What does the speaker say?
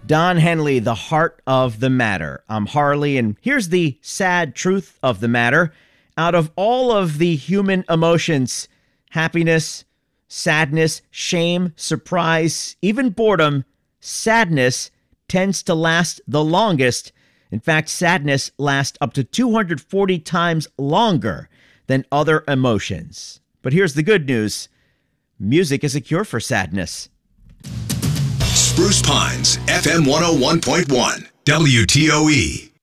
Don Henley, the heart of the matter. I'm Harley, and here's the sad truth of the matter. Out of all of the human emotions, happiness, sadness, shame, surprise, even boredom, sadness tends to last the longest. In fact, sadness lasts up to 240 times longer than other emotions. But here's the good news. Music is a cure for sadness. Spruce Pines, FM 101.1, WTOE.